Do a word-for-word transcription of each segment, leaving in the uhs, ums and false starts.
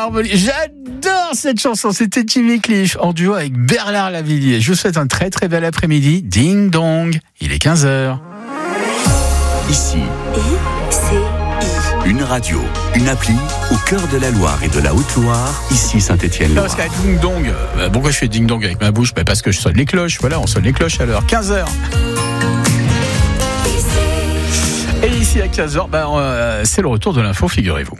harmonie. J'adore cette chanson. C'était Jimmy Cliff en duo avec Bernard Lavilliers. Je vous souhaite un très très bel après-midi. Ding dong. Il est quinze heures. Ici, I C I. Une radio, une appli au cœur de la Loire et de la Haute-Loire. Ici Saint-Étienne-Loire. Parce qu'à ding dong, euh, pourquoi je fais ding dong avec ma bouche? bah Parce que je sonne les cloches. Voilà, on sonne les cloches à l'heure. quinze heures. Et ici à quinze heures, bah, euh, c'est le retour de l'info, figurez-vous.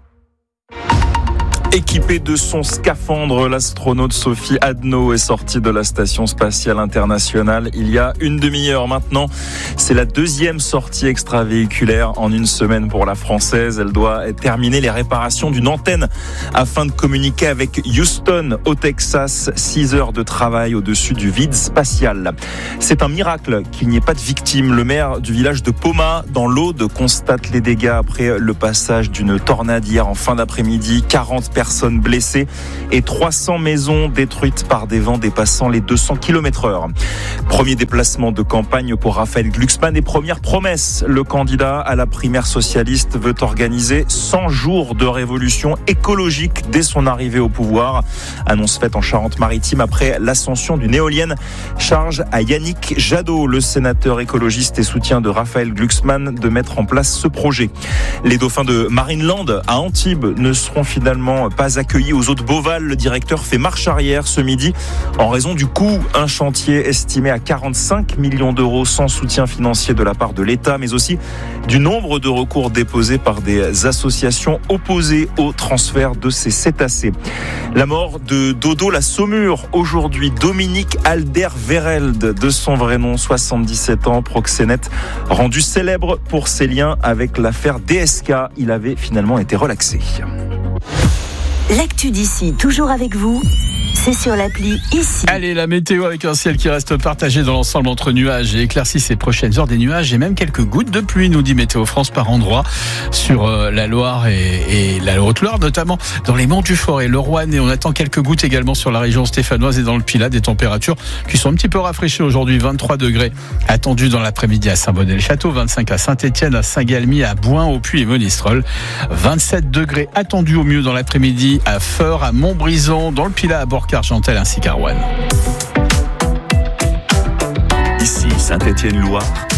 Équipée de son scaphandre, l'astronaute Sophie Adno est sortie de la Station Spatiale Internationale il y a une demi-heure maintenant. C'est la deuxième sortie extravéhiculaire en une semaine pour la Française. Elle doit terminer les réparations d'une antenne afin de communiquer avec Houston au Texas. Six heures de travail au-dessus du vide spatial. C'est un miracle qu'il n'y ait pas de victimes. Le maire du village de Poma, dans l'Aude, constate les dégâts après le passage d'une tornade hier en fin d'après-midi. quarante personnes blessées et trois cents maisons détruites par des vents dépassant les deux cents kilomètres heure. Premier déplacement de campagne pour Raphaël Glucksmann et première promesse. Le candidat à la primaire socialiste veut organiser cent jours de révolution écologique dès son arrivée au pouvoir. Annonce faite en Charente-Maritime après l'ascension d'une éolienne. Charge à Yannick Jadot, le sénateur écologiste et soutien de Raphaël Glucksmann, de mettre en place ce projet. Les dauphins de Marineland à Antibes ne seront finalement pas accueillis aux eaux de Beauval. Le directeur fait marche arrière ce midi en raison du coût. Un chantier estimé à quarante-cinq millions d'euros sans soutien financier de la part de l'État, mais aussi du nombre de recours déposés par des associations opposées au transfert de ces cétacés. La mort de Dodo la Saumure aujourd'hui. Dominique Alder-Vereld, de son vrai nom, soixante-dix-sept ans, proxénète, rendu célèbre pour ses liens avec l'affaire D S K. Il avait finalement été relaxé. L'actu d'ici, toujours avec vous, c'est sur l'appli Ici. Allez, la météo avec un ciel qui reste partagé dans l'ensemble entre nuages et éclaircies ces prochaines heures, des nuages et même quelques gouttes de pluie, nous dit Météo France, par endroits sur euh, la Loire et, et la Haute-Loire, notamment dans les monts du Forêt, le Roanne, et on attend quelques gouttes également sur la région stéphanoise et dans le Pilat. Des températures qui sont un petit peu rafraîchies aujourd'hui. vingt-trois degrés attendus dans l'après-midi à Saint-Bonnet-le-Château, vingt-cinq à Saint-Étienne, à Saint-Galmier, à Bouin, au Puy et Monistrol, vingt-sept degrés attendus au mieux dans l'après-midi à Feur, à Montbrison, dans le Pilat, à Borc-Argentel ainsi qu'à Roanne. Ici Saint-Étienne-Loire,